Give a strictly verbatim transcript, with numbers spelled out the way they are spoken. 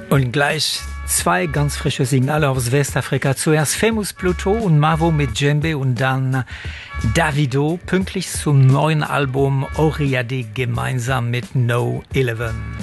Und gleich zwei ganz frische Signale aus Westafrika. Zuerst Famous Pluto und Mavo mit Djembe und dann Davido pünktlich zum neuen Album Oriade gemeinsam mit No Eleven.